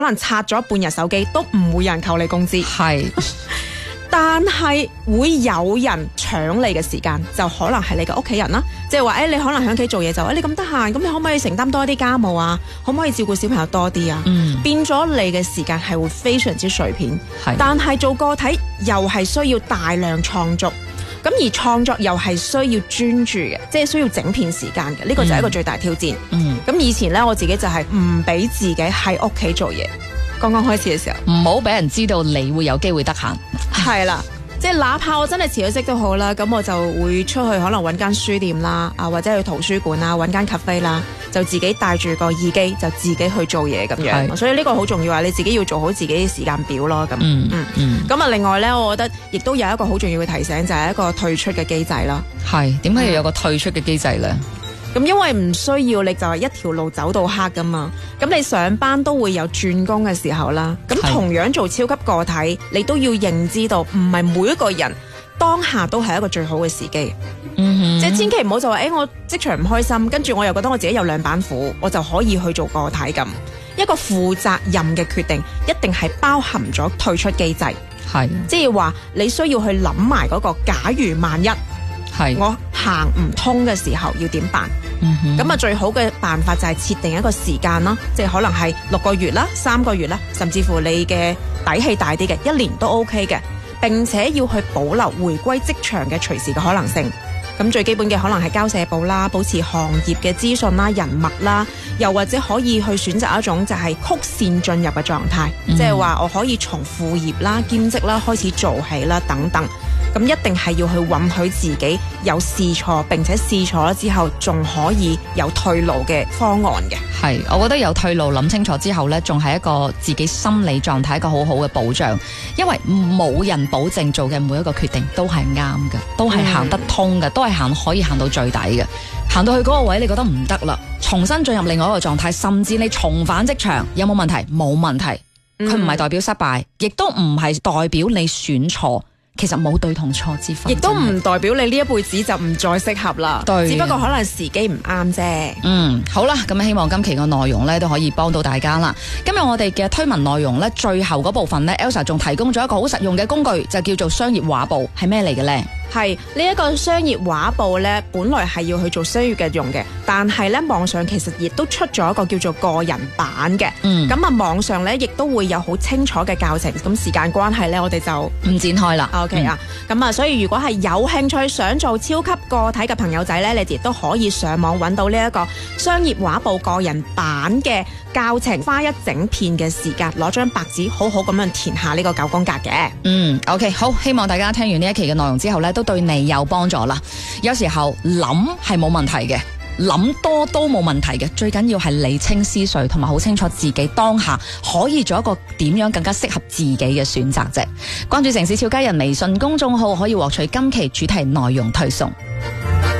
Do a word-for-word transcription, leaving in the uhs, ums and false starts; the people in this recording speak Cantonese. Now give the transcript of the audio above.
可能刷咗半日手機都唔會有人扣你工資。 係。 但係會有人搶你嘅時間，就可能係你嘅屋企人啦，即係話誒，你可能喺屋企做嘢就誒，你咁得閒，咁你可唔可以承擔多啲家務啊？可唔可以照顧小朋友多啲啊？ 嗯， 變咗你嘅時間係會非常之碎片， 係但係做個體又係需要大量創作，咁而創作又係需要專注嘅，即係需要整片時間嘅，呢、這個就係一個最大挑戰。 嗯， 咁以前呢，我自己就係唔俾自己喺屋企做嘢，剛剛開始嘅時候， 唔好俾人知道你會有機會得閒。 係啦，即係哪怕我真係辭咗職都好啦，咁我就會出去可能揾間書店啦，啊或者去圖書館啦，揾間 cafe 啦，就自己帶住個耳機就自己去做嘢咁樣。所以呢個好重要啊，你自己要做好自己嘅時間表咯。咁嗯嗯嗯。 咁啊，另外呢，我覺得亦都有一個好重要嘅提醒，就係、是、一個退出嘅機制啦。 係點解要有個退出嘅機制呢？ 咁因為唔需要你就係一條路走到黑噶嘛，咁你上班都會有轉工嘅時候啦。咁同樣做超級個體，你都要認知到，唔係每一個人當下都係一個最好嘅時機。 嗯哼， 即係千祈唔好就話，誒、欸、我職場唔開心，跟住我又覺得我自己有兩板斧，我就可以去做個體咁。一個負責任嘅決定，一定係包含咗退出機制。 係， 即係話你需要去諗埋嗰個假如萬一。 係我行唔通嘅時候要點辦？咁啊、嗯、最好嘅辦法就係設定一個時間啦，即係可能係六個月啦、三個月啦，甚至乎你嘅底氣大啲嘅，一年都 OK 嘅，並且要去保留回歸職場嘅隨時嘅可能性。咁最基本嘅可能係交社保啦，保持行業嘅資訊啦、人脈啦，又或者可以去選擇一種就係曲線進入嘅狀態，即係話我可以從副業啦、兼職啦開始做起啦等等。咁一定係要去允許自己有試錯，並且試錯咗之後仲可以有退路嘅方案嘅。係， 我覺得有退路諗清楚之後呢，仲係一個自己心理狀態一個好好嘅保障，因為冇人保證做嘅每一個決定都係啱嘅，都係行得通嘅，都係行可以行到最底嘅。行到去嗰個位你覺得唔得啦，重新進入另外一個狀態，甚至你重返職場，有冇問題？冇問題，佢唔係代表失敗，亦都唔係代表你選錯。其實冇對同錯之分， 亦都唔代表你呢一輩子就唔再適合啦。對，只不過可能時機唔啱啫。嗯， 好啦，咁希望今期嘅內容咧都可以幫到大家啦。今日我哋嘅推文內容咧，最後嗰部分咧 ，Elsa 仲提供咗一個好實用嘅工具，就叫做商業畫報，係咩嚟嘅咧？ 係呢一個商業畫報咧，本來係要去做商業嘅用嘅，但係咧網上其實亦都出咗一個叫做個人版嘅。嗯，咁啊網上咧亦都會有好清楚嘅教程。咁時間關係咧，我哋就唔展開啦。OK 啊，咁啊、嗯，所以如果係有興趣想做超級個體嘅朋友仔咧，你哋都可以上網揾到呢一個商業畫報個人版嘅教程，花一整片嘅時間，攞張白紙好好咁樣填下呢個九宮格嘅。嗯 ，OK， 好，希望大家聽完呢一期嘅內容之後咧，都對你有幫助啦。有時候諗係冇問題嘅，諗多都冇問題嘅，最緊要係理清思緒，同埋好清楚自己當下可以做一個點樣更加適合自己嘅選擇啫。關注城市俏佳人微信公眾號，可以獲取今期主題內容推送。